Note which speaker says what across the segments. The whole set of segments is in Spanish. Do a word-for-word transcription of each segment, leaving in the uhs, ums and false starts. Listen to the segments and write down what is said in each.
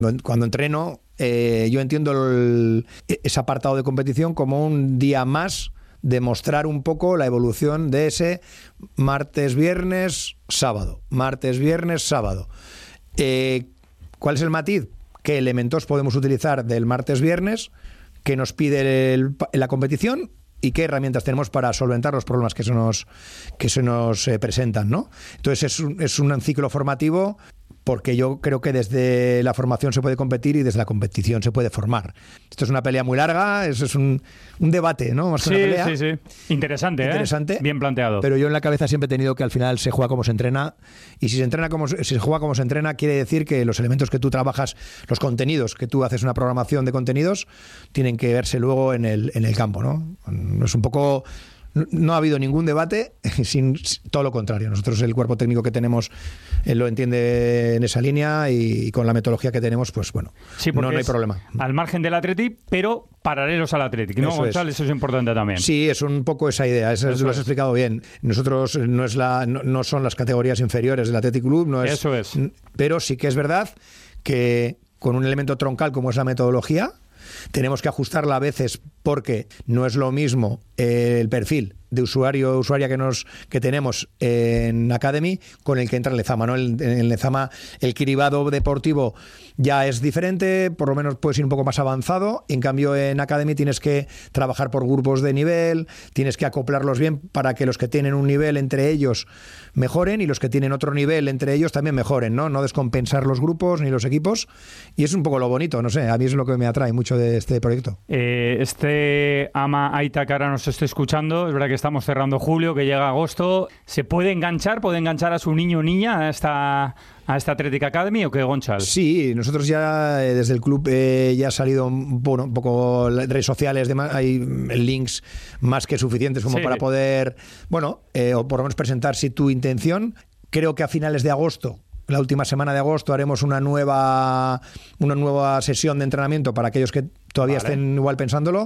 Speaker 1: Cuando entreno, eh, yo entiendo el, ese apartado de competición como un día más de mostrar un poco la evolución de ese martes, viernes, sábado. Martes, viernes, sábado. Eh, ¿Cuál es el matiz? ¿Qué elementos podemos utilizar del martes, viernes? ¿Qué nos pide el, la competición? ¿Y qué herramientas tenemos para solventar los problemas que se nos, que se nos eh, presentan, ¿no? Entonces es un, es un ciclo formativo, porque yo creo que desde la formación se puede competir y desde la competición se puede formar. Esto es una pelea muy larga, eso es un, un debate, ¿no? Más que
Speaker 2: sí,
Speaker 1: una pelea.
Speaker 2: sí, sí. Interesante,
Speaker 1: Interesante,
Speaker 2: ¿eh? Bien planteado.
Speaker 1: Pero yo en la cabeza siempre he tenido que al final se juega como se entrena, y si se entrena como si se juega como se entrena, quiere decir que los elementos que tú trabajas, los contenidos, que tú haces una programación de contenidos, tienen que verse luego en el, en el campo, ¿no? Es un poco... No ha habido ningún debate, sin, todo lo contrario. Nosotros el cuerpo técnico que tenemos él lo entiende en esa línea, y, y con la metodología que tenemos, pues bueno,
Speaker 2: sí,
Speaker 1: no, no hay problema.
Speaker 2: Al margen del Athletic, pero paralelos al Athletic, ¿no,
Speaker 1: eso
Speaker 2: Gonzalo?
Speaker 1: Es.
Speaker 2: Eso es importante también.
Speaker 1: Sí, es un poco esa idea, eso, eso lo has es. explicado bien. Nosotros no, es la, no, no son las categorías inferiores del Athletic Club, no es,
Speaker 2: eso es.
Speaker 1: Pero sí que es verdad que con un elemento troncal como es la metodología, tenemos que ajustarla a veces, porque no es lo mismo el perfil de usuario o usuaria que nos que tenemos en Academy con el que entra en Lezama, ¿no? En, en Lezama el cribado deportivo ya es diferente, por lo menos puedes ir un poco más avanzado. En cambio en Academy tienes que trabajar por grupos de nivel, tienes que acoplarlos bien para que los que tienen un nivel entre ellos mejoren y los que tienen otro nivel entre ellos también mejoren, ¿no? No descompensar los grupos ni los equipos, y es un poco lo bonito, no sé, a mí es lo que me atrae mucho de este proyecto.
Speaker 2: Eh, este ama Aita que ahora nos esté escuchando, es verdad que estamos cerrando julio, que llega agosto, ¿se puede enganchar? ¿Puede enganchar a su niño o niña a esta, a esta Athletic Academy o qué, Gonchal?
Speaker 1: Sí, nosotros ya eh, desde el club eh, ya ha salido bueno, un poco redes sociales, de más, hay links más que suficientes como sí. para poder, bueno, eh, o por lo menos presentar si tu intención. Creo que a finales de agosto, la última semana de agosto, haremos una nueva una nueva sesión de entrenamiento para aquellos que todavía vale. estén igual pensándolo,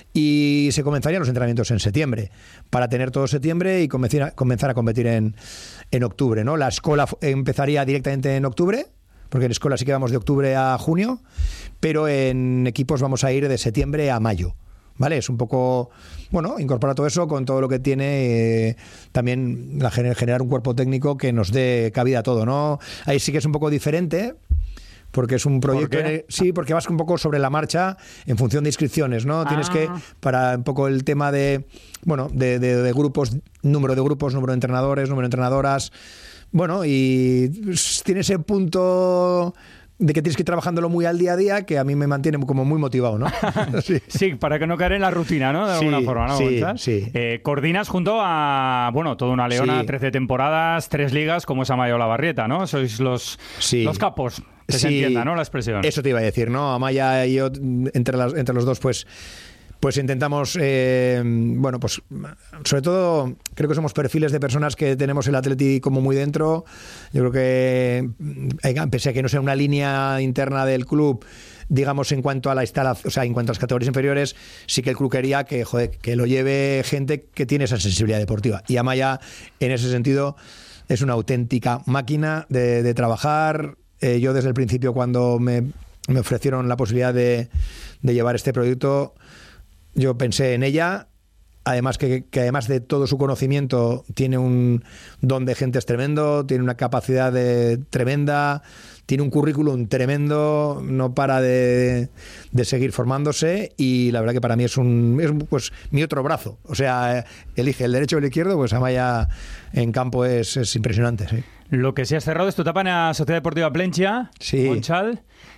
Speaker 1: y se comenzarían los entrenamientos en septiembre para tener todo septiembre y comenzar a, comenzar a competir en, en octubre, ¿no? La escuela empezaría directamente en octubre, porque en escuela sí que vamos de octubre a junio, pero en equipos vamos a ir de septiembre a mayo. ¿Vale? Es un poco, bueno, incorporar todo eso con todo lo que tiene eh, también la, generar un cuerpo técnico que nos dé cabida a todo, ¿no? Ahí sí que es un poco diferente, porque es un proyecto...
Speaker 2: ¿Por
Speaker 1: qué? Sí, porque vas un poco sobre la marcha en función de inscripciones, ¿no? Ah. Tienes que, para un poco el tema de, bueno, de, de, de grupos, número de grupos, número de entrenadores, número de entrenadoras, bueno, y tiene ese punto... de que tienes que ir trabajándolo muy al día a día, que a mí me mantiene como muy motivado, ¿no?
Speaker 2: sí. sí, para que no caer en la rutina, ¿no? De alguna
Speaker 1: sí,
Speaker 2: forma, ¿no?
Speaker 1: Sí, sí.
Speaker 2: Eh, coordinas junto a, bueno, toda una leona, sí. trece temporadas, tres ligas, como es Amaya Olavarrieta, ¿no? Sois los, sí. los capos, que sí. se entienda, ¿no? La expresión.
Speaker 1: Eso te iba a decir, ¿no? Amaya y yo, entre, las, entre los dos, pues... Pues intentamos, eh, bueno, pues sobre todo creo que somos perfiles de personas que tenemos el Athletic como muy dentro. Yo creo que, pese a que no sea una línea interna del club, digamos, en cuanto a la instalación, o sea, en cuanto a las categorías inferiores, sí que el club quería que, joder, que lo lleve gente que tiene esa sensibilidad deportiva. Y Amaya, en ese sentido, es una auténtica máquina de, de trabajar. Eh, yo desde el principio, cuando me, me ofrecieron la posibilidad de, de llevar este proyecto, yo pensé en ella, además que, que además de todo su conocimiento tiene un don de gentes tremendo, tiene una capacidad de, tremenda, tiene un currículum tremendo, no para de, de seguir formándose, y la verdad que para mí es un es pues mi otro brazo, o sea, elige el derecho o el izquierdo, pues Amaya en campo es, es impresionante, sí.
Speaker 2: Lo que sí has cerrado es tu etapa en la Sociedad Deportiva Plentzia,
Speaker 1: sí.
Speaker 2: Gonchal.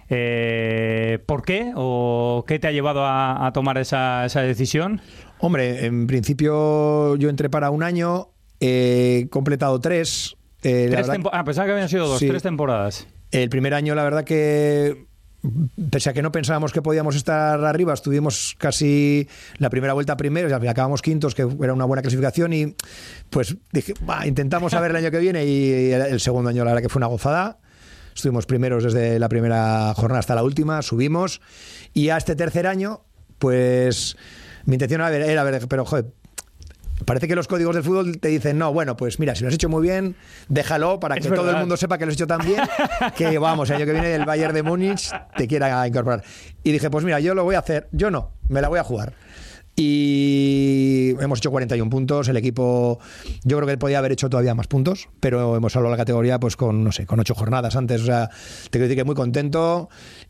Speaker 2: Eh, ¿Por qué? ¿O qué te ha llevado a, a tomar esa, esa decisión?
Speaker 1: Hombre, en principio yo entré para un año, he completado tres. Eh,
Speaker 2: ¿Tres tempo- ah, pensaba que habían sido dos, sí. tres temporadas.
Speaker 1: El primer año, la verdad que, pese a que no pensábamos que podíamos estar arriba, estuvimos casi la primera vuelta primero, o sea, acabamos quintos, que era una buena clasificación, y pues dije, bah, intentamos a ver el año que viene, y el segundo año la verdad que fue una gozada. Estuvimos primeros desde la primera jornada hasta la última, subimos, y a este tercer año, pues mi intención era ver, era ver pero joder, Parece que los códigos del fútbol te dicen, no, bueno, pues mira, si lo has hecho muy bien, déjalo para
Speaker 2: Es
Speaker 1: que
Speaker 2: verdad.
Speaker 1: todo el mundo sepa que lo has hecho tan bien, que vamos, el año que viene el Bayern de Múnich te quiera incorporar. Y dije, pues mira, yo lo voy a hacer, yo no, me la voy a jugar. Y hemos hecho cuarenta y uno puntos, el equipo, yo creo que él podía haber hecho todavía más puntos, pero hemos salvado la categoría pues con, no sé, con ocho jornadas antes, o sea, te quiero decir que muy contento.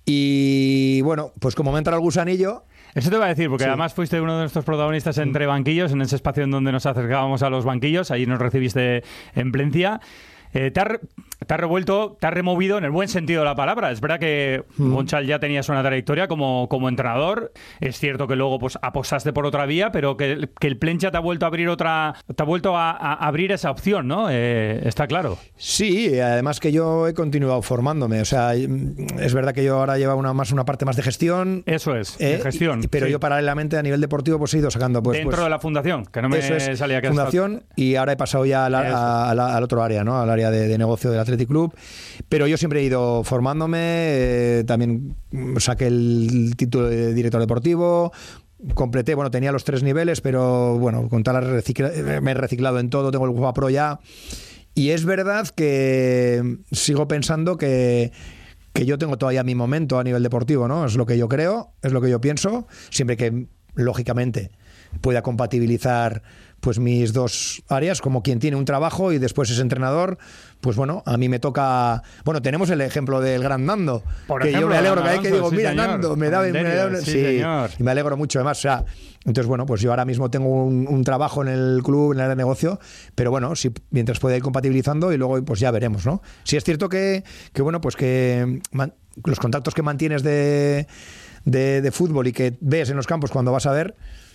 Speaker 1: Y bueno, pues como me entra el gusanillo...
Speaker 2: Eso te iba a decir, porque
Speaker 1: Sí.
Speaker 2: además fuiste uno de nuestros protagonistas entre banquillos, en ese espacio en donde nos acercábamos a los banquillos, allí nos recibiste en Plencia. Eh, te, has re- te has revuelto, te has removido en el buen sentido de la palabra. Es verdad que
Speaker 1: Mm.
Speaker 2: Gonçal ya tenías una trayectoria como, como entrenador. Es cierto que luego pues apostaste por otra vía, pero que, que el Plencia te ha vuelto a abrir otra, te ha vuelto a, a abrir esa opción, ¿no? Eh, está claro.
Speaker 1: Sí, además que yo he continuado formándome, o sea, es verdad que yo ahora llevo una, más una parte más de gestión.
Speaker 2: Eso es,
Speaker 1: eh,
Speaker 2: de gestión.
Speaker 1: y- pero
Speaker 2: sí.
Speaker 1: yo paralelamente a nivel deportivo pues he ido sacando pues,
Speaker 2: Dentro
Speaker 1: pues,
Speaker 2: de la fundación, que no me
Speaker 1: eso es,
Speaker 2: salía que
Speaker 1: fundación, y ahora he pasado ya a la-
Speaker 2: Eso.
Speaker 1: a- a la- al otro área, ¿no? Al área de, de negocio del Athletic Club. Pero yo siempre he ido formándome, eh, también saqué el título de director deportivo, completé, bueno, tenía los tres niveles, pero bueno, con tal recicla- me he reciclado en todo, tengo el UEFA Pro ya. Y es verdad que sigo pensando que que yo tengo todavía mi momento a nivel deportivo, ¿no? Es lo que yo creo, es lo que yo pienso, siempre que, lógicamente, pueda compatibilizar pues mis dos áreas, como quien tiene un trabajo y después es entrenador, pues bueno, a mí me toca... Bueno, tenemos el ejemplo del gran Nando,
Speaker 2: Por
Speaker 1: que
Speaker 2: ejemplo,
Speaker 1: yo me alegro
Speaker 2: Gran
Speaker 1: que hay que
Speaker 2: Alonso,
Speaker 1: digo,
Speaker 2: sí,
Speaker 1: mira,
Speaker 2: señor.
Speaker 1: Nando, me da... me
Speaker 2: Amanderio,
Speaker 1: da-
Speaker 2: sí,
Speaker 1: sí,
Speaker 2: señor.
Speaker 1: y me alegro mucho, además, o sea, entonces bueno, pues yo ahora mismo tengo un, un trabajo en el club, en el área de negocio, pero bueno, si, mientras pueda ir compatibilizando y luego pues ya veremos, ¿no? Sí es cierto que, que bueno, pues que man- los contactos que mantienes de, de, de fútbol y que ves en los campos cuando vas a ver,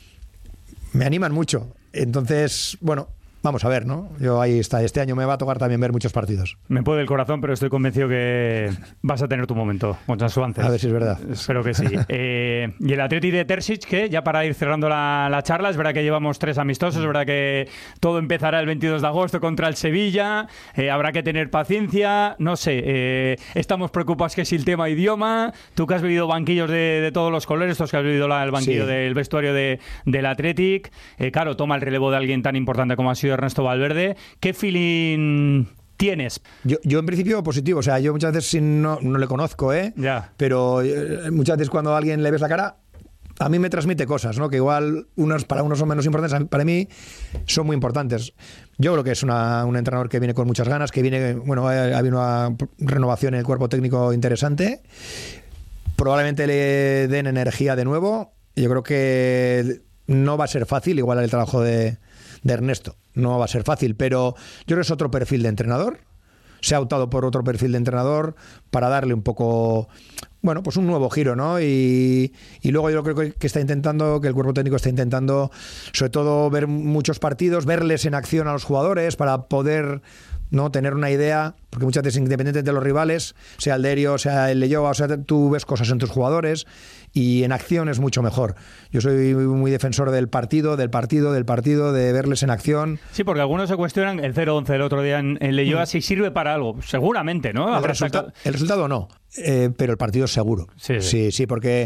Speaker 1: me animan mucho. Entonces, bueno, vamos a ver, ¿no? Yo ahí está. Este año me va a tocar también ver muchos partidos.
Speaker 2: Me puede el corazón, pero estoy convencido que vas a tener tu momento, Gonçal Suárez.
Speaker 1: A ver si es verdad.
Speaker 2: Espero que sí. Eh, y el Atleti de Terzic, que ya para ir cerrando la, la charla, es verdad que llevamos tres amistosos, es verdad que todo empezará el veintidós de agosto contra el Sevilla, eh, habrá que tener paciencia, no sé, eh, estamos preocupados que si el tema idioma, tú que has vivido banquillos de, de todos los colores, tú que has vivido la- el banquillo
Speaker 1: Sí.
Speaker 2: del vestuario de, del Athletic, eh, claro, toma el relevo de alguien tan importante como ha sido Ernesto Valverde. ¿Qué feeling tienes?
Speaker 1: Yo, yo en principio positivo, o sea, yo muchas veces si no, no le conozco, ¿eh?
Speaker 2: Ya.
Speaker 1: Pero eh, muchas veces cuando a alguien le ves la cara, a mí me transmite cosas, ¿no? Que igual unos para unos son menos importantes, a mí- para mí son muy importantes. Yo creo que es una, un entrenador que viene con muchas ganas, que viene, bueno, ha, ha habido una renovación en el cuerpo técnico interesante. Probablemente le den energía de nuevo. Yo creo que no va a ser fácil igualar el trabajo de, de Ernesto. No va a ser fácil, pero yo creo que es otro perfil de entrenador. Se ha optado por otro perfil de entrenador para darle un poco, bueno, pues un nuevo giro, ¿no? Y, y luego yo creo que, que está intentando, que el cuerpo técnico está intentando, sobre todo, ver muchos partidos, verles en acción a los jugadores para poder, ¿no?, tener una idea, porque muchas veces, independientemente de los rivales, sea el Derio, sea el Leyoa, o sea, tú ves cosas en tus jugadores y en acción es mucho mejor. Yo soy muy defensor del partido, del partido, del partido, de verles en acción.
Speaker 2: Sí, porque algunos se cuestionan el cero once el otro día en, en Leyoa si sirve para algo. Seguramente, ¿no?
Speaker 1: El,
Speaker 2: Habrá
Speaker 1: resulta-
Speaker 2: sacado-
Speaker 1: el resultado no, eh, pero el partido es seguro.
Speaker 2: Sí, sí.
Speaker 1: sí, sí, porque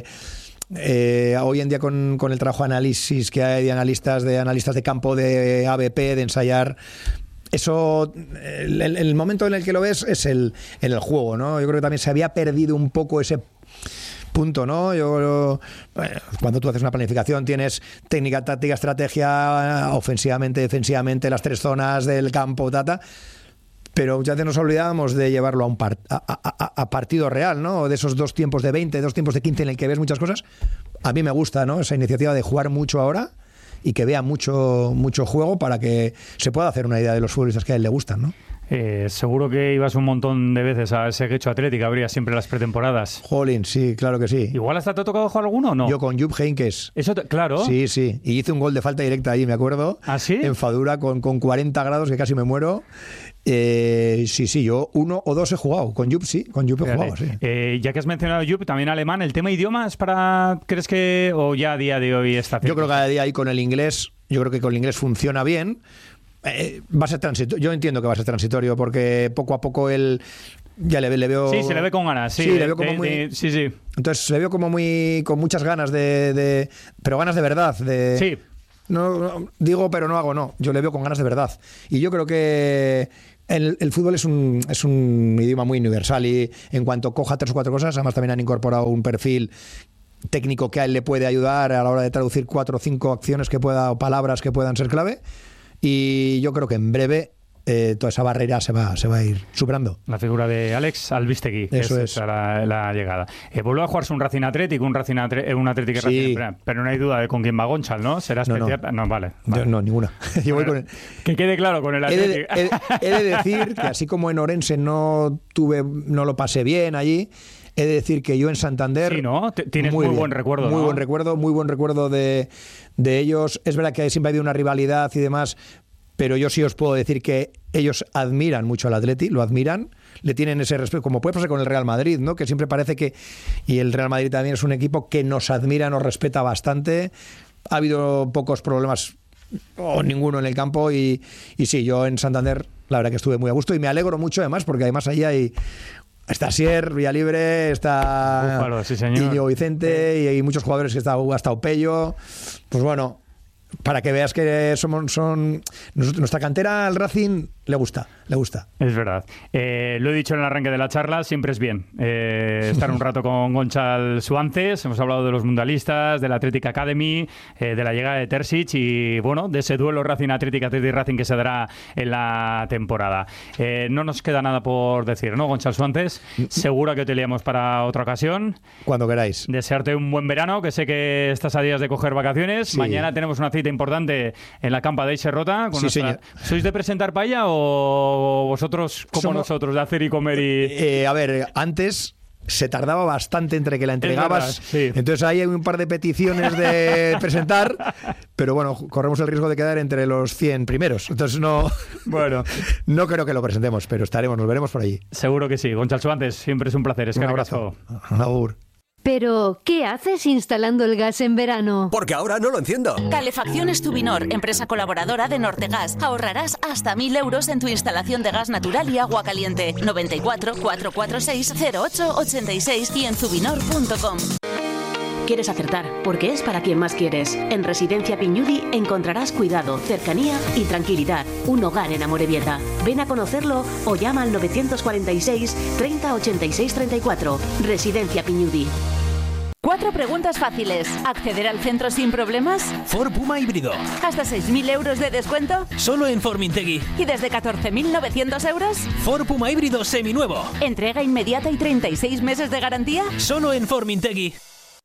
Speaker 1: eh, hoy en día con, con el trabajo de análisis que hay de analistas, de analistas de campo, de A B P, de ensayar, eso, el, el- el momento en el que lo ves es el, en el juego, ¿no? Yo creo que también se había perdido un poco ese punto, ¿no? Yo, bueno, cuando tú haces una planificación tienes técnica, táctica, estrategia, ofensivamente, defensivamente, las tres zonas del campo, tata. Pero muchas veces nos olvidábamos de llevarlo a un par- a, a- a partido real, ¿no? De esos dos tiempos de veinte, dos tiempos de quince en el que ves muchas cosas. A mí me gusta, ¿no?, esa iniciativa de jugar mucho ahora y que vea mucho, mucho juego para que se pueda hacer una idea de los futbolistas que a él le gustan, ¿no?
Speaker 2: Eh, seguro que ibas un montón de veces a ese Guecho Atlético, habría siempre las pretemporadas.
Speaker 1: Jolín, sí, claro que sí.
Speaker 2: ¿Igual hasta te ha tocado jugar alguno o no?
Speaker 1: Yo con Jupp Heynckes.
Speaker 2: Eso, te- claro.
Speaker 1: Sí, sí. Y hice un gol de falta directa ahí, me acuerdo.
Speaker 2: ¿Ah, sí?
Speaker 1: En Fadura con, con cuarenta grados, que casi me muero. Eh, sí, sí, yo uno o dos he jugado. Con Jupp, sí. Con Jupp he
Speaker 2: Fíjate.
Speaker 1: jugado, sí.
Speaker 2: Eh, ya que has mencionado Jupp, también alemán, ¿el tema idiomas para, crees que, o ya a día de hoy está
Speaker 1: Yo creo que cada día ahí con el inglés, yo creo que con el inglés funciona bien. Eh, va a ser transitorio. Yo entiendo que va a ser transitorio porque poco a poco él ya le, ve- le veo.
Speaker 2: Sí, se le ve con ganas, sí.
Speaker 1: Sí,
Speaker 2: de-
Speaker 1: le veo como
Speaker 2: de-
Speaker 1: muy.
Speaker 2: de- sí, sí.
Speaker 1: Entonces le veo como muy con muchas ganas de, de- pero ganas de verdad, de,
Speaker 2: Sí.
Speaker 1: no, no digo pero no hago, no. Yo le veo con ganas de verdad. Y yo creo que el, el fútbol es un, es un idioma muy universal y en cuanto coja tres o cuatro cosas, además también han incorporado un perfil técnico que a él le puede ayudar a la hora de traducir cuatro o cinco acciones que pueda o palabras que puedan ser clave. Y yo creo que en breve Eh, toda esa barrera se va, se va a ir superando.
Speaker 2: La figura de Alex Albistegui,
Speaker 1: eso
Speaker 2: es,
Speaker 1: es.
Speaker 2: La, la llegada. Eh, vuelve a jugarse un Racing Atlético, un Racing Atlético, un Atlético
Speaker 1: sí.
Speaker 2: Racing, pero no hay duda de con quién va Gonçal, ¿no? Será especial. No, no, no vale. vale.
Speaker 1: Yo, no, ninguna. Yo voy con el...
Speaker 2: Que quede claro con el Atlético.
Speaker 1: He de, he, he de decir que así como en Orense no tuve, no lo pasé bien allí. He de decir que yo en Santander...
Speaker 2: Sí, ¿no? Tienes muy, muy buen recuerdo,
Speaker 1: Muy
Speaker 2: ¿no?
Speaker 1: buen recuerdo, muy buen recuerdo de, de ellos. Es verdad que siempre ha habido una rivalidad y demás, pero yo sí os puedo decir que ellos admiran mucho al Atleti, lo admiran, le tienen ese respeto, como puede pasar con el Real Madrid, ¿no? Que siempre parece que... Y el Real Madrid también es un equipo que nos admira, nos respeta bastante. Ha habido pocos problemas o ninguno en el campo y, y sí, yo en Santander la verdad que estuve muy a gusto y me alegro mucho además porque además allí hay... Está Sier, Villalibre, está
Speaker 2: Búfalo, sí, señor.
Speaker 1: Íñigo Vicente y hay muchos jugadores que está, ha estado Pello. Pues bueno, para que veas que somos, son nuestra cantera al Racing le gusta, le gusta.
Speaker 2: Es verdad. Eh, lo he dicho en el arranque de la charla, siempre es bien eh, estar un rato con Gonçal Suances. Hemos hablado de los mundialistas, de la Athletic Academy, eh, de la llegada de Terzic y bueno, de ese duelo Racing Athletic Athletic Racing que se dará en la temporada. Eh, no nos queda nada por decir, ¿no, Gonçal Suances? Seguro que te liamos para otra ocasión.
Speaker 1: Cuando queráis.
Speaker 2: Desearte un buen verano, que sé que estás a días de coger vacaciones. Sí. Mañana tenemos una cita importante en la campa de Eixerrota. Con
Speaker 1: sí,
Speaker 2: nuestra... ¿Sois de presentar paella o vosotros, como Somos... nosotros, de hacer y comer y...?
Speaker 1: Eh, a ver, antes se tardaba bastante entre que la entregabas.
Speaker 2: Es verdad, sí.
Speaker 1: Entonces ahí hay un par de peticiones de presentar, pero bueno, corremos el riesgo de quedar entre los cien primeros. Entonces no,
Speaker 2: bueno,
Speaker 1: no creo que lo presentemos, pero estaremos, nos veremos por allí.
Speaker 2: Seguro que sí. Gonçal Suances, siempre es un placer. Es
Speaker 1: un abrazo. Agur.
Speaker 3: Pero, ¿qué haces instalando el gas en verano?
Speaker 4: Porque ahora no lo enciendo.
Speaker 5: Calefacciones Tubinor, empresa colaboradora de Nortegas. Ahorrarás hasta mil euros en tu instalación de gas natural y agua caliente. noventa y cuatro, cuatrocientos cuarenta y seis, cero ocho ochenta y seis y en tubinor punto com.
Speaker 6: Quieres acertar, porque es para quien más quieres. En Residencia Piñudi encontrarás cuidado, cercanía y tranquilidad. Un hogar en Amorebieta. Ven a conocerlo o llama al novecientos cuarenta y seis, treinta ochenta y seis treinta y cuatro. Residencia Piñudi.
Speaker 5: Cuatro preguntas fáciles. ¿Acceder al centro sin problemas?
Speaker 7: Ford Puma híbrido.
Speaker 5: ¿Hasta seis mil euros de descuento?
Speaker 7: Solo en Formintegui.
Speaker 5: ¿Y desde catorce mil novecientos euros?
Speaker 7: Ford Puma híbrido seminuevo.
Speaker 5: ¿Entrega inmediata y treinta y seis meses de garantía?
Speaker 7: Solo en Formintegui.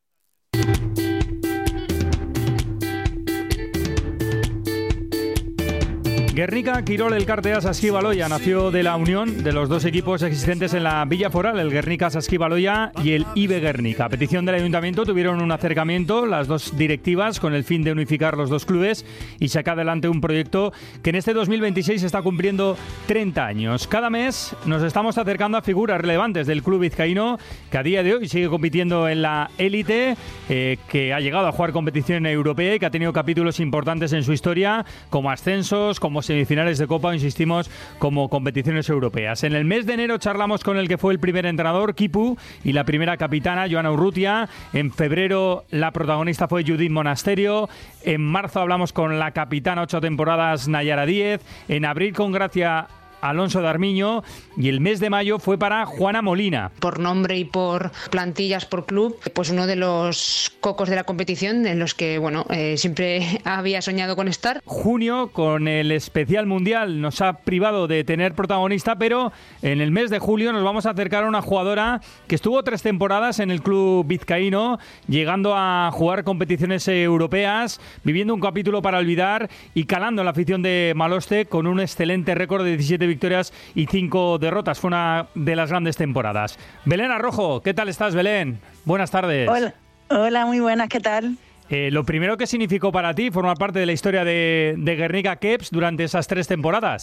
Speaker 2: Guernica Quirol Elkartea Saskibaloia nació de la unión de los dos equipos existentes en la Villa Foral, el Guernica Saskibaloia y el I B Guernica. A petición del ayuntamiento tuvieron un acercamiento las dos directivas con el fin de unificar los dos clubes y sacar adelante un proyecto que en este dos mil veintiséis está cumpliendo treinta años. Cada mes nos estamos acercando a figuras relevantes del club vizcaíno que a día de hoy sigue compitiendo en la élite, eh, que ha llegado a jugar competición europea y que ha tenido capítulos importantes en su historia como ascensos, como semifinales de Copa, insistimos, como competiciones europeas. En el mes de enero charlamos con el que fue el primer entrenador, Kipu, y la primera capitana, Joana Urrutia. En febrero la protagonista fue Judith Monasterio. En marzo hablamos con la capitana, ocho temporadas, Nayara Díez. En abril con Gracia Alonso de Armiño, y el mes de mayo fue para Juana Molina.
Speaker 8: Por nombre y por plantillas, por club, pues uno de los cocos de la competición en los que, bueno, eh, siempre había soñado con estar.
Speaker 2: Junio, con el especial mundial, nos ha privado de tener protagonista, pero en el mes de julio nos vamos a acercar a una jugadora que estuvo tres temporadas en el club vizcaíno, llegando a jugar competiciones europeas, viviendo un capítulo para olvidar y calando en la afición de Maloste con un excelente récord de diecisiete victorias y cinco derrotas. Fue una de las grandes temporadas. Belén Arrojo, ¿qué tal estás, Belén? Buenas tardes.
Speaker 9: Hola, hola, muy buenas, ¿qué tal?
Speaker 2: Eh, lo primero que significó para ti formar parte de la historia de, de Guernica Keps durante esas tres temporadas.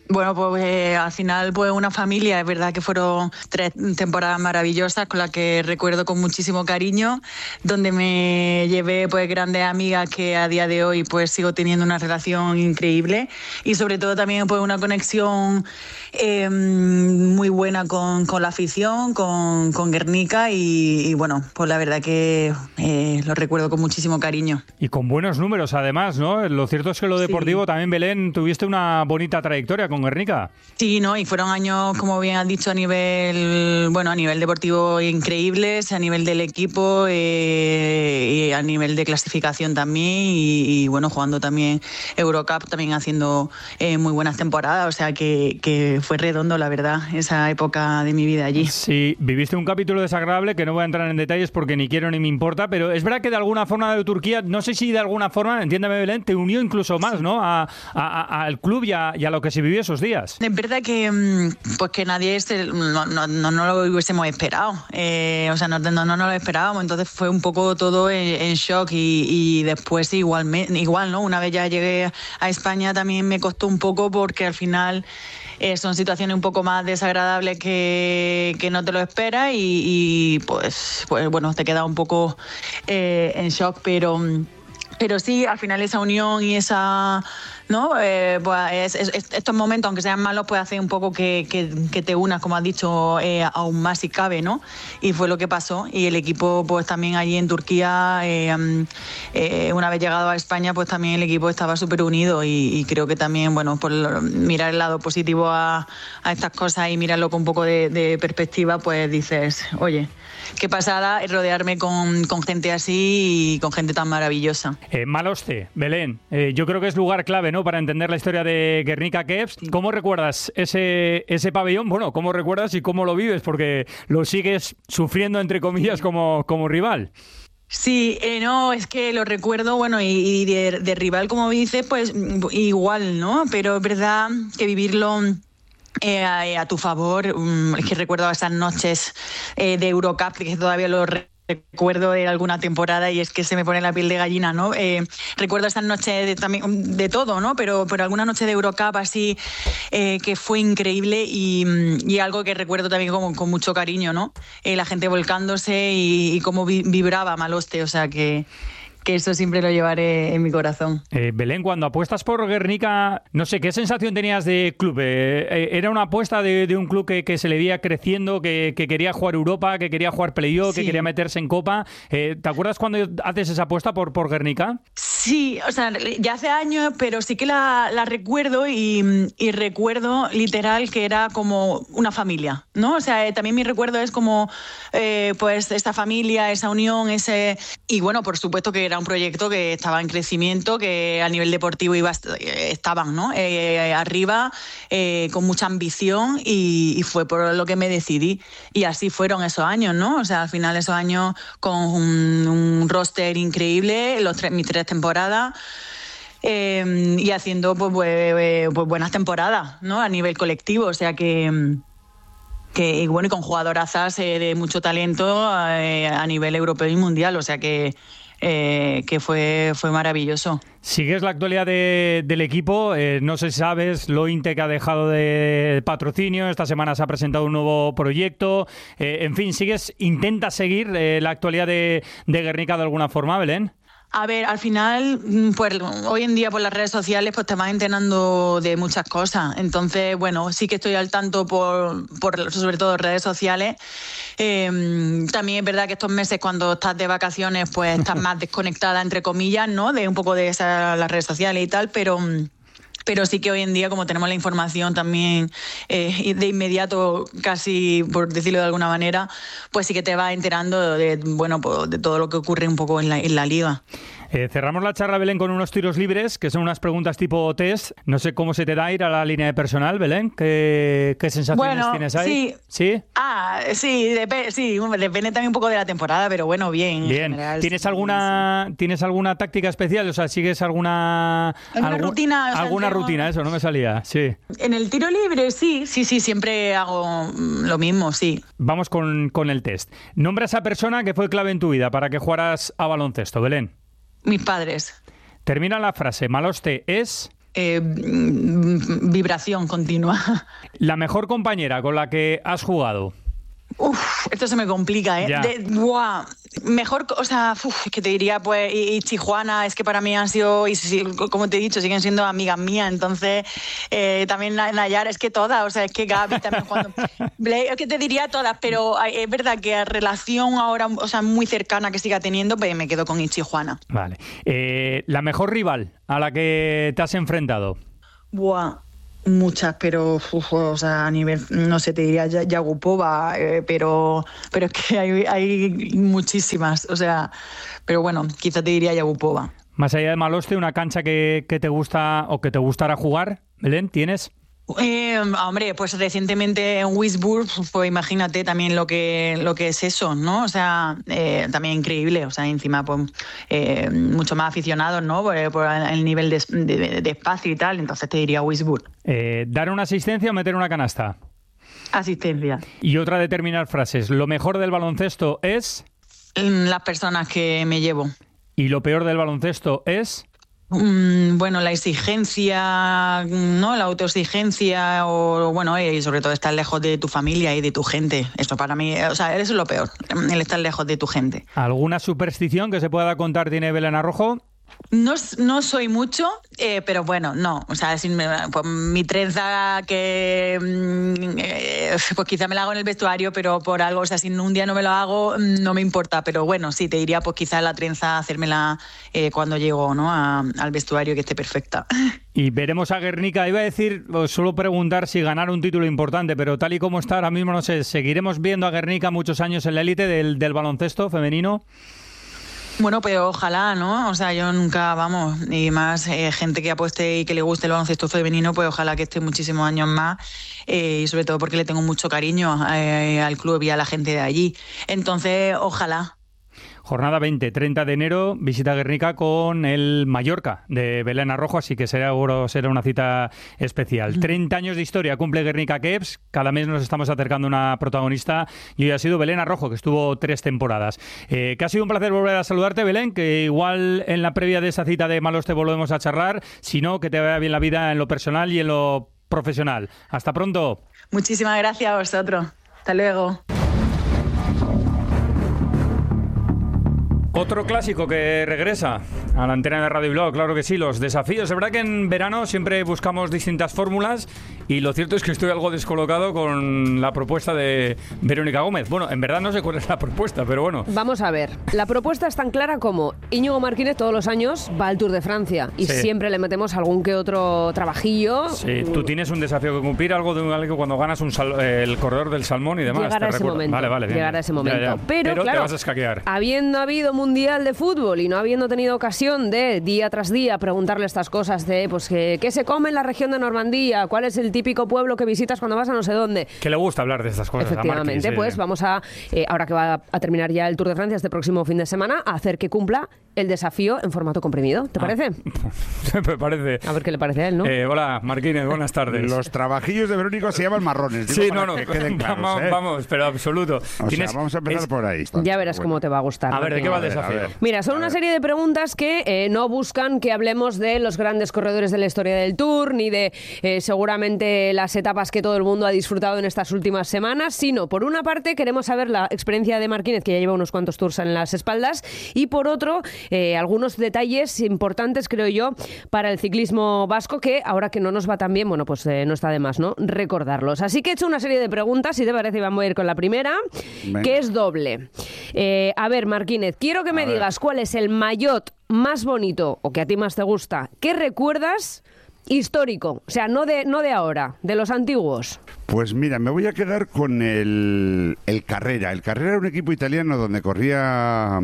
Speaker 9: Bueno, pues eh, al final pues una familia, es verdad que fueron tres temporadas maravillosas con las que recuerdo con muchísimo cariño, donde me llevé pues grandes amigas que a día de hoy pues sigo teniendo una relación increíble y sobre todo también pues una conexión eh, muy buena con, con la afición, con, con Guernica y, y bueno, pues la verdad que eh, lo recuerdo con muchísimo cariño.
Speaker 2: Y con buenos números además, ¿no? Lo cierto es que lo deportivo sí. También, Belén, tuviste una bonita trayectoria con Guernica.
Speaker 9: Sí, ¿no? Y fueron años, como bien has dicho, a nivel, bueno, a nivel deportivo increíbles, a nivel del equipo eh, y a nivel de clasificación también y, y bueno, jugando también Eurocup, también haciendo eh, muy buenas temporadas, o sea que, que fue redondo, la verdad, esa época de mi vida allí.
Speaker 2: Sí, viviste un capítulo desagradable que no voy a entrar en detalles porque ni quiero ni me importa, pero es verdad que de alguna forma de Turquía, no sé si de alguna forma, entiéndeme Belén, te unió incluso más, ¿no? A, a, a, al club y a, y a lo que se vivió esos días.
Speaker 9: Es verdad que pues que nadie este, no, no, no, no lo hubiésemos esperado, eh, o sea, no, no, no lo esperábamos, entonces fue un poco todo en, en shock y, y después igual, igual, ¿no? Una vez ya llegué a España también me costó un poco porque al final eh, son situaciones un poco más desagradables que, que no te lo esperas y, y pues, pues bueno, te queda un poco eh, en shock, pero... Pero sí, al final esa unión y esa, ¿no? Eh, pues es, es, estos momentos, aunque sean malos, pues hace un poco que, que, que te unas, como has dicho, eh, aún más si cabe, ¿no? Y fue lo que pasó. Y el equipo, pues también allí en Turquía, eh, eh, una vez llegado a España, pues también el equipo estaba súper unido y, y creo que también, bueno, por mirar el lado positivo a, a estas cosas y mirarlo con un poco de, de perspectiva, pues dices, oye, qué pasada es rodearme con, con gente así y con gente tan maravillosa.
Speaker 2: Eh, Maloste, Belén, eh, yo creo que es lugar clave, ¿no?, para entender la historia de Guernica Kefes. ¿Cómo recuerdas ese, ese pabellón? Bueno, ¿cómo recuerdas y cómo lo vives? Porque lo sigues sufriendo, entre comillas, como, como rival.
Speaker 9: Sí, eh, no, es que lo recuerdo, bueno, y, y de, de rival, como dices, pues igual, ¿no? Pero es verdad que vivirlo... Eh, a, a tu favor, um, es que recuerdo esas noches eh, de Eurocup, que todavía lo re- recuerdo de alguna temporada y es que se me pone la piel de gallina, ¿no? Eh, recuerdo esas noches de, también, de todo, ¿no? Pero, pero alguna noche de Eurocup así eh, que fue increíble y, y algo que recuerdo también con, con mucho cariño, ¿no? Eh, la gente volcándose y, y cómo vi- vibraba Maloste, o sea que... que eso siempre lo llevaré en mi corazón.
Speaker 2: Eh, Belén, cuando apuestas por Guernica, no sé, ¿qué sensación tenías de club? Eh, ¿Era una apuesta de, de un club que, que se le veía creciendo, que, que quería jugar Europa, que quería jugar playoff, sí. que quería meterse en Copa? Eh, ¿Te acuerdas cuando haces esa apuesta por, por Guernica?
Speaker 9: Sí, o sea, ya hace años, pero sí que la, la recuerdo y, y recuerdo literal que era como una familia, ¿no? O sea, eh, también mi recuerdo es como, eh, pues, esta familia, esa unión, ese... Y bueno, por supuesto que era un proyecto que estaba en crecimiento, que a nivel deportivo iba, estaban, ¿no? Eh, arriba, eh, con mucha ambición y, y fue por lo que me decidí. Y así fueron esos años, ¿no? O sea, al final esos años con un, un roster increíble, los tres, mis tres temporadas, eh, y haciendo pues, pues, pues buenas temporadas, ¿no? A nivel colectivo, o sea que... que y bueno, y con jugadorazas eh, de mucho talento eh, a nivel europeo y mundial, o sea que Eh, que fue, fue maravilloso.
Speaker 2: Sigues la actualidad de, del equipo, eh, no sé si sabes, lo Intec ha dejado de patrocinio, esta semana se ha presentado un nuevo proyecto, eh, en fin, sigues, intentas seguir eh, la actualidad de, de Guernica de alguna forma, Belén.
Speaker 9: A ver, al final, pues hoy en día por las redes sociales pues te vas enterando de muchas cosas. Entonces, bueno, sí que estoy al tanto por, por sobre todo redes sociales. Eh, también es verdad que estos meses cuando estás de vacaciones pues estás más desconectada, entre comillas, ¿no? De un poco de esas, las redes sociales y tal, pero... Pero sí que hoy en día, como tenemos la información también eh, de inmediato, casi por decirlo de alguna manera, pues sí que te vas enterando de, bueno, pues de todo lo que ocurre un poco en la, en la liga.
Speaker 2: Eh, cerramos la charla, Belén, con unos tiros libres, que son unas preguntas tipo test. No sé cómo se te da ir a la línea de personal, Belén. ¿Qué, qué sensaciones
Speaker 9: bueno,
Speaker 2: tienes ahí?
Speaker 9: Sí.
Speaker 2: ¿Sí?
Speaker 9: Ah, sí, dep- sí, depende también un poco de la temporada, pero bueno, bien.
Speaker 2: Bien.
Speaker 9: En general,
Speaker 2: ¿Tienes
Speaker 9: sí,
Speaker 2: alguna, sí. ¿Tienes alguna táctica especial? O sea, ¿sigues alguna...
Speaker 9: ¿Alguna
Speaker 2: algún,
Speaker 9: rutina? O sea,
Speaker 2: alguna
Speaker 9: tengo...
Speaker 2: rutina, eso, no me salía. Sí.
Speaker 9: En el tiro libre, sí, sí, sí, siempre hago lo mismo, sí.
Speaker 2: Vamos con, con el test. Nombra a esa persona que fue clave en tu vida para que jugaras a baloncesto, Belén.
Speaker 9: Mis padres.
Speaker 2: Termina la frase. Maloste es...
Speaker 9: eh, vibración continua.
Speaker 2: La mejor compañera con la que has jugado.
Speaker 9: Uf, esto se me complica, ¿eh? De, buah, mejor, o sea, uf, que te diría, pues, y, y Tijuana, es que para mí han sido, y, y, como te he dicho, siguen siendo amigas mías, entonces, eh, también Nayara, es que todas, o sea, es que Gaby también cuando... Es que te diría todas, pero es verdad que a relación ahora, o sea, muy cercana que siga teniendo, pues me quedo con Tijuana.
Speaker 2: Vale. Eh, ¿La mejor rival a la que te has enfrentado?
Speaker 9: Buah... Muchas, pero uf, o sea, a nivel, no sé, te diría Yagupova, eh, pero pero es que hay, hay muchísimas, o sea, pero bueno, quizá te diría Yagupova.
Speaker 2: Más allá de Maloste, ¿una cancha que, que te gusta o que te gustara jugar, Belén, tienes?
Speaker 9: Eh, hombre, pues recientemente en Wisburg, pues imagínate también lo que lo que es eso, ¿no? O sea, eh, también increíble, o sea, encima pues eh, mucho más aficionados, ¿no? Por, por el nivel de, de, de espacio y tal, entonces te diría Wisburg.
Speaker 2: Eh, ¿Dar una asistencia o meter una canasta?
Speaker 9: Asistencia.
Speaker 2: Y otra de terminar frases. ¿Lo mejor del baloncesto es?
Speaker 9: Las personas que me llevo.
Speaker 2: ¿Y lo peor del baloncesto es?
Speaker 9: Bueno, la exigencia, ¿no? La autoexigencia o, bueno, y sobre todo estar lejos de tu familia y de tu gente. Esto para mí, o sea, eso es lo peor, el estar lejos de tu gente.
Speaker 2: ¿Alguna superstición que se pueda contar tiene Belén Arrojo?
Speaker 9: No, no soy mucho, eh, pero bueno, no. O sea, sin, pues, mi trenza que eh, pues quizá me la hago en el vestuario, pero por algo, o sea, si un día no me lo hago, no me importa. Pero bueno, sí, te diría pues quizá la trenza hacérmela eh, cuando llego, ¿no? a, al vestuario, que esté perfecta.
Speaker 2: Y veremos a Guernica. Iba a decir, solo preguntar si ganar un título importante, pero tal y como está ahora mismo, no sé, ¿seguiremos viendo a Guernica muchos años en la élite del, del baloncesto femenino?
Speaker 9: Bueno, pues ojalá, ¿no? O sea, yo nunca, vamos, y más eh, gente que apueste y que le guste el baloncesto femenino, pues ojalá que esté muchísimos años más, eh, y sobre todo porque le tengo mucho cariño eh, al club y a la gente de allí. Entonces, ojalá.
Speaker 2: Jornada veinte, treinta de enero, visita Guernica con el Mallorca de Belén Arrojo, así que será, será una cita especial. treinta años de historia cumple Guernica Caps, cada mes nos estamos acercando a una protagonista y hoy ha sido Belén Arrojo, que estuvo tres temporadas. Eh, que ha sido un placer volver a saludarte, Belén, que igual en la previa de esa cita de Maloste volvemos a charlar, si no, que te vaya bien la vida en lo personal y en lo profesional. Hasta pronto.
Speaker 9: Muchísimas gracias a vosotros. Hasta luego.
Speaker 2: Otro clásico que regresa a la antena de Radio Bilbao, claro que sí, los desafíos. Es verdad que en verano siempre buscamos distintas fórmulas y lo cierto es que estoy algo descolocado con la propuesta de Verónica Gómez. Bueno, en verdad no sé cuál es la propuesta, pero bueno.
Speaker 4: Vamos a ver, la propuesta es tan clara como Íñigo Martínez todos los años va al Tour de Francia y sí, siempre le metemos algún que otro trabajillo.
Speaker 2: Sí, tú tienes un desafío que cumplir, algo de algo cuando ganas un sal, el corredor del salmón y demás.
Speaker 4: Llegar a ese momento,
Speaker 2: vale, vale, bien,
Speaker 4: llegar a ese momento.
Speaker 2: Ya, ya.
Speaker 4: Pero,
Speaker 2: pero
Speaker 4: claro,
Speaker 2: te vas a escaquear.
Speaker 4: Habiendo habido Mundial de Fútbol y no habiendo tenido ocasión de día tras día preguntarle estas cosas de pues que, qué se come en la región de Normandía, cuál es el típico pueblo que visitas cuando vas a no sé dónde.
Speaker 2: Que le gusta hablar de estas cosas.
Speaker 4: Efectivamente,
Speaker 2: a Marquis,
Speaker 4: pues
Speaker 2: sí.
Speaker 4: vamos a, eh, ahora que va a terminar ya el Tour de Francia este próximo fin de semana, a hacer que cumpla el desafío en formato comprimido. ¿Te parece?
Speaker 2: Ah, me parece.
Speaker 4: A ver qué le parece a él, ¿no?
Speaker 2: Eh, hola, Marquínez, buenas tardes.
Speaker 10: Los trabajillos de Verónica se llaman marrones.
Speaker 2: Sí, no, no,
Speaker 10: que queden claros,
Speaker 2: vamos,
Speaker 10: ¿eh?
Speaker 2: vamos, pero absoluto.
Speaker 10: O sea, vamos a empezar
Speaker 2: es...
Speaker 10: por ahí.
Speaker 4: Ya verás
Speaker 10: bueno.
Speaker 4: cómo te va a gustar.
Speaker 2: A ver, ¿de qué va el desafío?
Speaker 4: Mira, son una serie de preguntas que eh, no buscan que hablemos de los grandes corredores de la historia del Tour, ni de eh, seguramente las etapas que todo el mundo ha disfrutado en estas últimas semanas, sino, por una parte, queremos saber la experiencia de Marquínez, que ya lleva unos cuantos Tours en las espaldas, y por otro, eh, algunos detalles importantes, creo yo, para el ciclismo vasco, que ahora que no nos va tan bien, bueno, pues eh, no está de más, ¿no?, recordarlos. Así que he hecho una serie de preguntas, si te parece, Iván, voy a ir con la primera, Venga. que es doble. Eh, a ver, Marquínez, quiero que me a digas ver. cuál es el maillot más bonito, o que a ti más te gusta, que recuerdas histórico, o sea, no de, no de ahora, de los antiguos.
Speaker 10: Pues mira, me voy a quedar con el, el Carrera. El Carrera era un equipo italiano donde corría,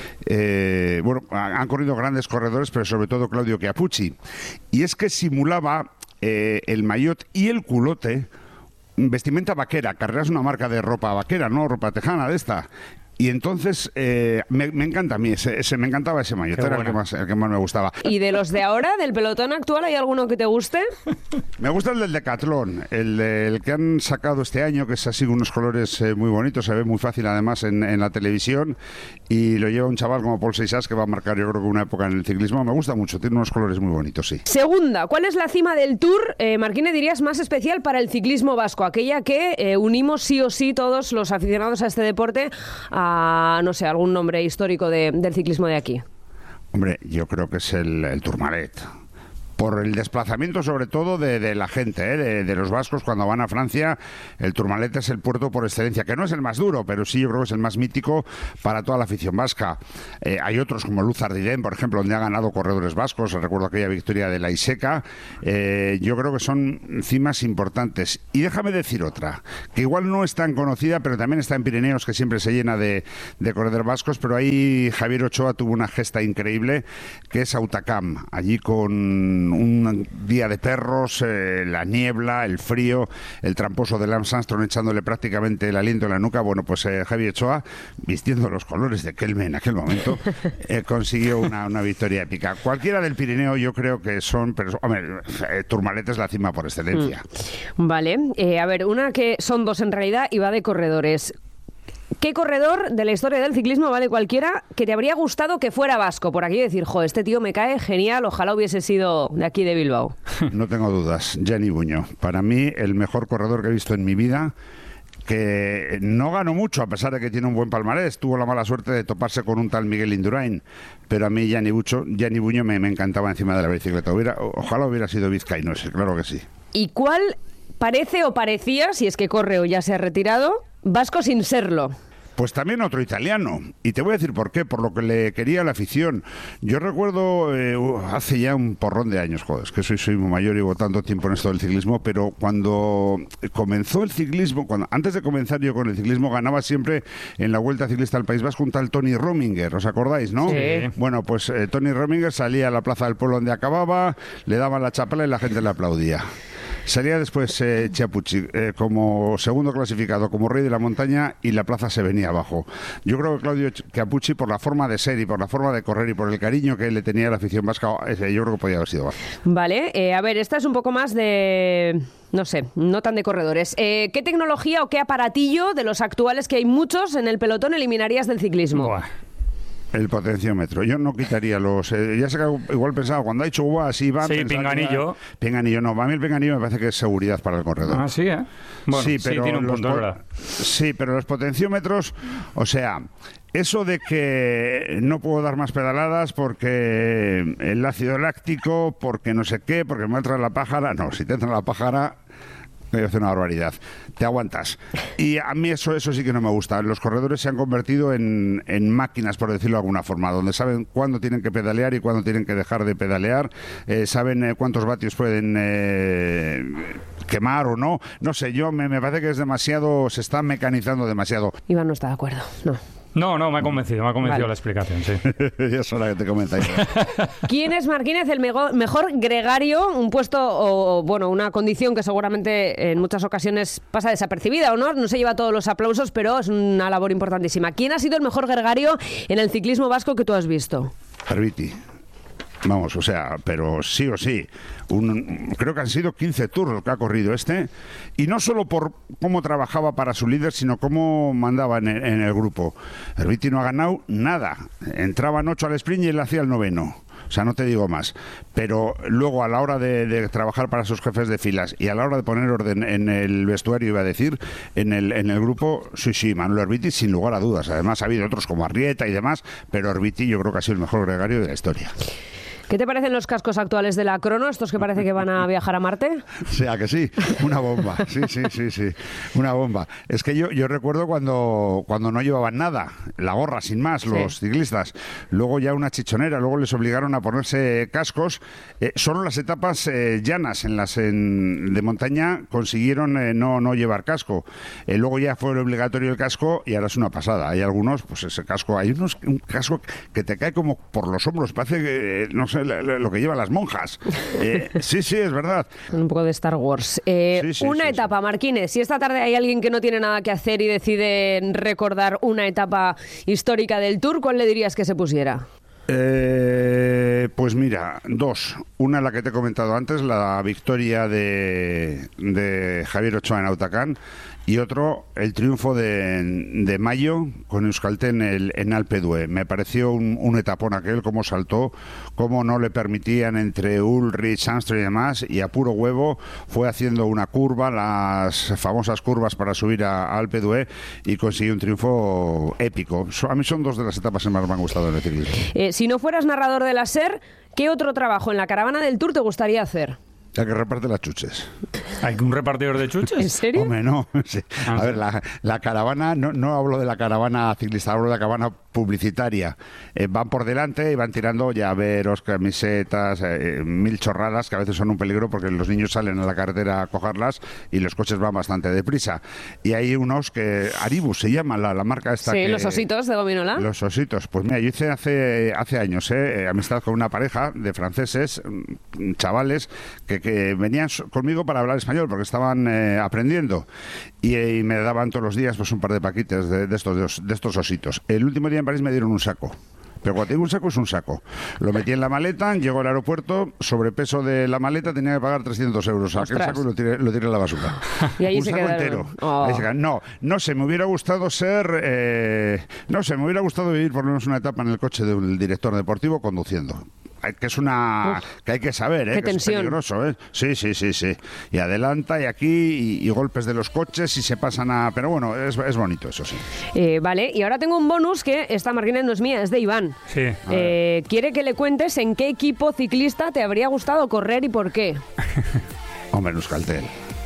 Speaker 10: eh, bueno, han corrido grandes corredores, pero sobre todo Claudio Chiappucci. Y es que simulaba eh, el maillot y el culote vestimenta vaquera. Carrera es una marca de ropa vaquera, ¿no? Ropa tejana de esta. Y entonces eh, me, me encanta a mí, ese, ese, me encantaba ese maillot, era el que, más, el que más me gustaba.
Speaker 4: ¿Y de los de ahora, del pelotón actual, hay alguno que te guste?
Speaker 10: Me gusta el del Decathlon, el, el que han sacado este año, que es así con unos colores eh, muy bonitos, se ve muy fácil además en, en la televisión, y lo lleva un chaval como Paul Seixas, que va a marcar yo creo que una época en el ciclismo. Me gusta mucho, tiene unos colores muy bonitos, sí.
Speaker 4: Segunda, ¿cuál es la cima del Tour, eh, Marquine, dirías, más especial para el ciclismo vasco? Aquella que eh, unimos sí o sí todos los aficionados a este deporte a, no sé, algún nombre histórico de, del ciclismo de aquí.
Speaker 10: Hombre, yo creo que es el, el Tourmalet. Por el desplazamiento sobre todo de, de la gente, ¿eh? de, de los vascos cuando van a Francia. El Tourmalet es el puerto por excelencia, que no es el más duro, pero sí yo creo que es el más mítico para toda la afición vasca. Eh, hay otros como Luz Ardiden, por ejemplo, donde ha ganado corredores vascos. Recuerdo aquella victoria de la Iseca. Eh, yo creo que son cimas importantes. Y déjame decir otra, que igual no es tan conocida, pero también está en Pirineos, que siempre se llena de, de corredores vascos, pero ahí Javier Ochoa tuvo una gesta increíble, que es Hautacam, allí con un día de perros, eh, la niebla, el frío, el tramposo de Lance Armstrong echándole prácticamente el aliento en la nuca. Bueno, pues eh, Javier Ochoa, vistiendo los colores de Kelme en aquel momento, eh, consiguió una, una victoria épica. Cualquiera del Pirineo yo creo que son, pero hombre, eh, Tourmalet es la cima por excelencia.
Speaker 4: Mm. Vale, eh, a ver, una que son dos en realidad y va de corredores. ¿Qué corredor de la historia del ciclismo, vale cualquiera, que te habría gustado que fuera vasco? Por aquí decir, jo, este tío me cae genial, ojalá hubiese sido de aquí de Bilbao.
Speaker 10: No tengo dudas, Gianni Buño. Para mí, el mejor corredor que he visto en mi vida, que no ganó mucho, a pesar de que tiene un buen palmarés. Tuvo la mala suerte de toparse con un tal Miguel Indurain, pero a mí Gianni, Bucho, Gianni Buño me, me encantaba encima de la bicicleta. Hubiera, ojalá hubiera sido vizcaíno ese, claro que sí.
Speaker 4: ¿Y cuál parece o parecía, si es que corre o ya se ha retirado, vasco sin serlo?
Speaker 10: Pues también otro italiano, y te voy a decir por qué, por lo que le quería la afición. Yo recuerdo eh, hace ya un porrón de años, joder, es que soy, soy muy mayor y llevo tanto tiempo en esto del ciclismo, pero cuando comenzó el ciclismo, cuando antes de comenzar yo con el ciclismo, ganaba siempre en la Vuelta Ciclista al País Vasco un tal Tony Rominger, ¿os acordáis, no?
Speaker 2: Sí.
Speaker 10: Bueno, pues eh, Tony Rominger salía a la Plaza del Pueblo donde acababa, le daban la chapela y la gente le aplaudía. Salía después eh, Chiappucci eh, como segundo clasificado, como rey de la montaña, y la plaza se venía abajo. Yo creo que Claudio Chiappucci, por la forma de ser y por la forma de correr y por el cariño que le tenía a la afición vasca, ese, yo creo que podía haber sido vasco.
Speaker 4: Vale, eh, a ver, esta es un poco más de... no sé, no tan de corredores. Eh, ¿Qué tecnología o qué aparatillo de los actuales, que hay muchos en el pelotón, eliminarías del ciclismo?
Speaker 2: Buah.
Speaker 10: El potenciómetro. Yo no quitaría los... Eh, ya sé que igual pensaba, cuando ha dicho guau, así van...
Speaker 2: Sí, pinganillo.
Speaker 10: Que, pinganillo, no. Para mí el pinganillo me parece que es seguridad para el corredor.
Speaker 2: Ah, sí, ¿eh? Bueno,
Speaker 10: sí, pero
Speaker 2: sí, tiene un
Speaker 10: los,
Speaker 2: punto, ¿verdad?
Speaker 10: Sí, pero los potenciómetros, o sea... Eso de que no puedo dar más pedaladas porque el ácido láctico, porque no sé qué, porque me entra la pájara... No, si te entra la pájara... Me hace una barbaridad. Te aguantas. Y a mí eso eso sí que no me gusta. Los corredores se han convertido en, en máquinas, por decirlo de alguna forma, donde saben cuándo tienen que pedalear y cuándo tienen que dejar de pedalear, eh, saben eh, cuántos vatios pueden eh, quemar o no. No sé, yo me, me parece que es demasiado, se está mecanizando demasiado.
Speaker 4: Iván no está de acuerdo, no.
Speaker 2: No, no, me ha convencido, me ha convencido
Speaker 4: Vale.
Speaker 2: la explicación, sí.
Speaker 10: Ya es hora que te comentáis.
Speaker 4: ¿Quién es, Marquínez, el mego- mejor gregario? Un puesto o, bueno, una condición que seguramente en muchas ocasiones pasa desapercibida, ¿o no? No se lleva todos los aplausos, pero es una labor importantísima. ¿Quién ha sido el mejor gregario en el ciclismo vasco que tú has visto?
Speaker 10: Herbiti. Vamos, o sea, pero sí o sí. Un, creo que han sido quince tours los que ha corrido este. Y no solo por cómo trabajaba para su líder, sino cómo mandaba en el, en el grupo. Herbiti no ha ganado nada. Entraban ocho al sprint y él hacía el noveno. O sea, no te digo más. Pero luego, a la hora de, de trabajar para sus jefes de filas y a la hora de poner orden en el vestuario, iba a decir, en el, en el grupo, sí, sí, Manuel Herbiti, sin lugar a dudas. Además, ha habido otros como Arrieta y demás, pero Herbiti yo creo que ha sido el mejor gregario de la historia.
Speaker 4: ¿Qué te parecen los cascos actuales de la Crono, estos que parece que van a viajar a Marte?
Speaker 10: O sea, que sí, una bomba, sí, sí, sí, sí, una bomba. Es que yo, yo recuerdo cuando, cuando no llevaban nada, la gorra sin más, los sí. ciclistas, luego ya una chichonera, luego les obligaron a ponerse cascos. Eh, solo las etapas eh, llanas en las en, de montaña consiguieron eh, no, no llevar casco. Eh, luego ya fue obligatorio el casco y ahora es una pasada. Hay algunos, pues ese casco, hay unos, un casco que te cae como por los hombros, parece que, no sé, lo que llevan las monjas. Eh, sí, sí, es verdad.
Speaker 4: Un poco de Star Wars. Eh,
Speaker 10: Sí, sí,
Speaker 4: una
Speaker 10: sí,
Speaker 4: etapa, sí. Marquines. Si esta tarde hay alguien que no tiene nada que hacer y decide recordar una etapa histórica del Tour, ¿cuál le dirías que se pusiera?
Speaker 10: Eh, pues mira, dos. Una, la que te he comentado antes, la victoria de, de Javier Ochoa en Autacán, y otro, el triunfo de, de Mayo con Euskaltel en, el, en Alpe d'Huez. Me pareció un, un etapón aquel, cómo saltó, cómo no le permitían entre Ulrich, Armstrong y demás, y a puro huevo fue haciendo una curva, las famosas curvas para subir a, a Alpe d'Huez, y consiguió un triunfo épico. A mí son dos de las etapas que más me han gustado en el ciclismo.
Speaker 4: Eh, si no fueras narrador de la SER, ¿qué otro trabajo en la caravana del Tour te gustaría hacer?
Speaker 10: El que reparte las chuches.
Speaker 2: ¿Hay un repartidor de chuches?
Speaker 4: ¿En serio?
Speaker 10: Hombre, no. Sí.
Speaker 2: Ah,
Speaker 10: A
Speaker 2: sí.
Speaker 10: ver, la, la caravana, no, no hablo de la caravana ciclista, hablo de la caravana publicitaria. Eh, van por delante y van tirando llaveros, camisetas, eh, mil chorradas que a veces son un peligro porque los niños salen a la carretera a cogerlas y los coches van bastante deprisa. Y hay unos que, Aribus se llama la, la marca esta.
Speaker 4: Sí,
Speaker 10: que,
Speaker 4: los ositos de gominola.
Speaker 10: Los ositos. Pues mira, yo hice hace, hace años eh, amistad con una pareja de franceses, mm, chavales, que, que venían conmigo para hablar español porque estaban eh, aprendiendo, y, y me daban todos los días pues un par de paquetes de, de, estos, de estos ositos. El último día en París me dieron un saco. Pero cuando tengo un saco es un saco. Lo metí en la maleta, llego al aeropuerto, sobrepeso de la maleta, tenía que pagar trescientos euros. Saqué el saco y lo tiré, lo tiré a la basura.
Speaker 4: Y ahí
Speaker 10: un
Speaker 4: se
Speaker 10: saco
Speaker 4: quedaron.
Speaker 10: entero.
Speaker 4: Oh.
Speaker 10: Ahí se quedaron. No, no sé, me hubiera gustado ser... Eh, no sé, me hubiera gustado vivir por lo menos una etapa en el coche del director deportivo conduciendo. Que es una... Uf, que hay que saber, ¿eh?
Speaker 4: Qué
Speaker 10: que
Speaker 4: tensión.
Speaker 10: es peligroso, ¿eh? Sí, sí, sí, sí. Y adelanta y aquí y, y golpes de los coches y se pasan a... Pero bueno, es, es bonito, eso sí.
Speaker 4: Eh, vale, y ahora tengo un bonus que esta Marquines no es mía, es de Iván.
Speaker 2: Sí.
Speaker 4: Eh, quiere que le cuentes en qué equipo ciclista te habría gustado correr y por qué.
Speaker 10: Hombre, en Euskaltel.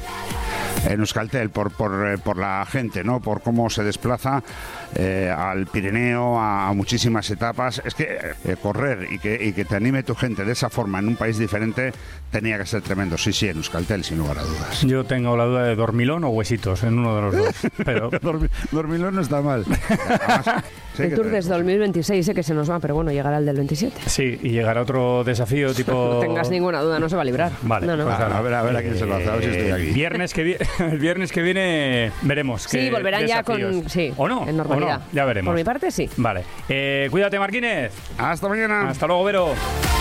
Speaker 10: En Euskaltel, por, por, por la gente, ¿no? Por cómo se desplaza eh, al Pirineo, a, a muchísimas etapas. Es que eh, correr y que, y que te anime tu gente de esa forma en un país diferente tenía que ser tremendo. Sí, sí, en Euskaltel, sin lugar a dudas.
Speaker 2: Yo tengo la duda de dormilón o huesitos, en uno de los dos. Pero...
Speaker 10: Dormi, dormilón no está mal. Además, sí,
Speaker 4: el Tour desde dos mil veintiséis, sé que se nos va, pero bueno, llegará el del veintisiete.
Speaker 2: Sí, y llegará otro desafío tipo...
Speaker 4: No tengas ninguna duda, no se va a librar.
Speaker 2: Vale,
Speaker 4: no, no.
Speaker 2: pues
Speaker 10: a ver, a ver a quién se lo hace, a ver si estoy aquí.
Speaker 2: Viernes que viene, el viernes que viene veremos.
Speaker 4: Sí,
Speaker 2: qué
Speaker 4: volverán ya
Speaker 2: desafíos.
Speaker 4: con... Sí,
Speaker 2: ¿O no?
Speaker 4: en normalidad.
Speaker 2: ¿O no? Ya veremos.
Speaker 4: Por mi parte, sí.
Speaker 2: Vale. Eh, cuídate, Marquines.
Speaker 10: Hasta mañana.
Speaker 2: Hasta luego, Vero.